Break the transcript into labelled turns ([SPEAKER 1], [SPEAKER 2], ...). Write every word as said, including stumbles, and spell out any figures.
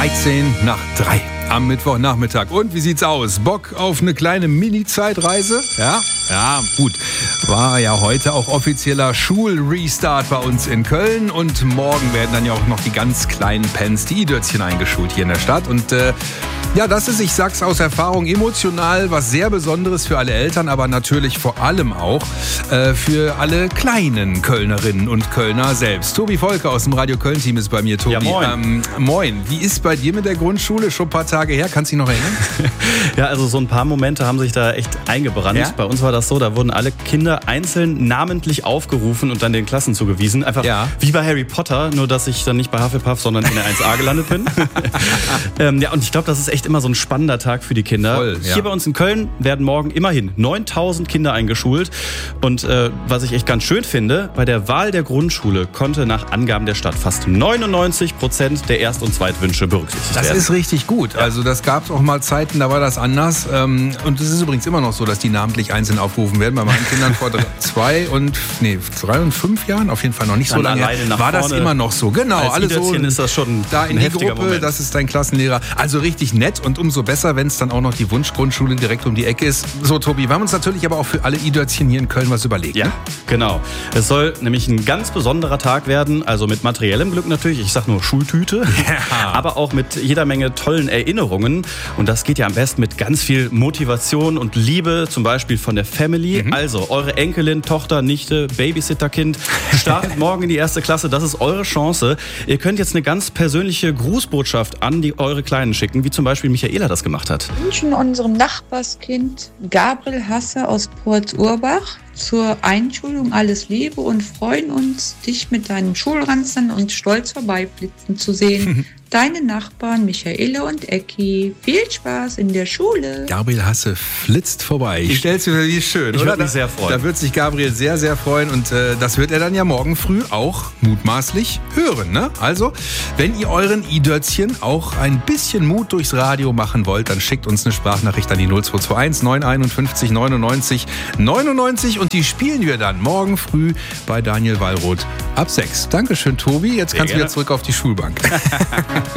[SPEAKER 1] dreizehn nach drei am Mittwochnachmittag. Und wie sieht's aus? Bock auf eine kleine Mini-Zeitreise? Ja? Ja, gut. War ja heute auch offizieller Schulrestart bei uns in Köln. Und morgen werden dann ja auch noch die ganz kleinen Pens, die I-Dötzchen, eingeschult hier in der Stadt. Und äh, ja, das ist, ich sag's aus Erfahrung, emotional was sehr Besonderes für alle Eltern, aber natürlich vor allem auch äh, für alle kleinen Kölnerinnen und Kölner selbst. Tobi Volker aus dem Radio Köln-Team ist bei mir. Tobi,
[SPEAKER 2] ja, moin.
[SPEAKER 1] Ähm, moin. Wie ist bei dir mit der Grundschule? Schon ein paar Tage her, kannst du dich noch erinnern?
[SPEAKER 2] Ja, also so ein paar Momente haben sich da echt eingebrannt.
[SPEAKER 1] Ja?
[SPEAKER 2] Bei uns war das so, da wurden alle Kinder einzeln namentlich aufgerufen und dann den Klassen zugewiesen. Einfach
[SPEAKER 1] ja.
[SPEAKER 2] wie bei Harry Potter, nur dass ich dann nicht bei Hufflepuff, sondern in der eins a gelandet bin. ähm, ja, und ich glaube, das ist echt immer so ein spannender Tag für die Kinder.
[SPEAKER 1] Voll, ja.
[SPEAKER 2] Hier bei uns in Köln werden morgen immerhin neuntausend Kinder eingeschult. Und äh, was ich echt ganz schön finde, bei der Wahl der Grundschule konnte nach Angaben der Stadt fast neunundneunzig Prozent der Erst- und Zweitwünsche berücksichtigt
[SPEAKER 1] Das
[SPEAKER 2] werden.
[SPEAKER 1] ist richtig gut. Also das gab es auch mal Zeiten, da war das anders. Und es ist übrigens immer noch so, dass die namentlich einzeln aufgerufen werden. Bei meinen Kindern vor drei, zwei und nee, drei und fünf Jahren, auf jeden Fall noch nicht so
[SPEAKER 2] Dann
[SPEAKER 1] lange
[SPEAKER 2] alleine nach
[SPEAKER 1] war das
[SPEAKER 2] vorne.
[SPEAKER 1] immer noch so. Genau,
[SPEAKER 2] Als
[SPEAKER 1] alle so
[SPEAKER 2] I-Dötzchen ist das schon
[SPEAKER 1] da in
[SPEAKER 2] ein
[SPEAKER 1] die
[SPEAKER 2] heftiger
[SPEAKER 1] Gruppe,
[SPEAKER 2] Moment.
[SPEAKER 1] das ist dein Klassenlehrer. Also richtig nett und umso besser, wenn es dann auch noch die Wunschgrundschule direkt um die Ecke ist. So, Tobi, wir haben uns natürlich aber auch für alle I-Dötzchen hier in Köln was überlegt.
[SPEAKER 2] Ja,
[SPEAKER 1] ne?
[SPEAKER 2] genau. Es soll nämlich ein ganz besonderer Tag werden, also mit materiellem Glück natürlich, ich sag nur Schultüte,
[SPEAKER 1] Ja.
[SPEAKER 2] aber auch mit jeder Menge tollen Erinnerungen. Und das geht ja am besten mit ganz viel Motivation und Liebe, zum Beispiel von der Family. Mhm. Also eure Enkelin, Tochter, Nichte, Babysitterkind startet morgen in die erste Klasse. Das ist eure Chance. Ihr könnt jetzt eine ganz persönliche Grußbotschaft an die eure Kleinen schicken, wie zum Beispiel Michaela das gemacht hat.
[SPEAKER 3] Wir wünschen unserem Nachbarskind Gabriel Hasse aus Porz-Urbach zur Einschulung alles Liebe und freuen uns, dich mit deinem Schulranzen und stolz vorbeiblitzen zu sehen. Deine Nachbarn Michaela und Ecki. Viel Spaß in der Schule.
[SPEAKER 1] Gabriel Hasse flitzt vorbei. Ich stell's mir wie schön,
[SPEAKER 2] Ich
[SPEAKER 1] oder?
[SPEAKER 2] würde mich sehr freuen.
[SPEAKER 1] Da wird sich Gabriel sehr, sehr freuen und äh, das wird er dann ja morgen früh auch mutmaßlich hören. Ne? Also, wenn ihr euren I-Dötzchen auch ein bisschen Mut durchs Radio machen wollt, dann schickt uns eine Sprachnachricht an die null zwei zwei eins neun einundfünfzig neunundneunzig neunundneunzig und die spielen wir dann morgen früh bei Daniel Wallroth ab sechs. Dankeschön, Tobi. Jetzt
[SPEAKER 2] Sehr
[SPEAKER 1] kannst du wieder
[SPEAKER 2] gerne.
[SPEAKER 1] zurück auf die Schulbank.